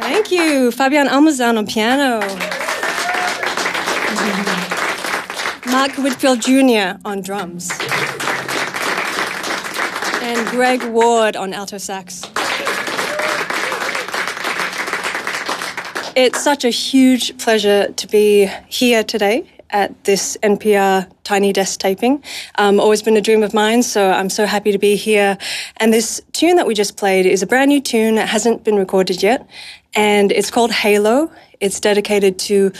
Thank you. Fabian Almazan on piano. Mark Whitfield Jr. on drums. And Greg Ward on alto sax. It's such a huge pleasure to be here today at this NPR Tiny Desk taping. Always been a dream of mine, so I'm so happy to be here. And this tune that we just played is a brand new tune. It hasn't been recorded yet, and it's called Halo. It's dedicated to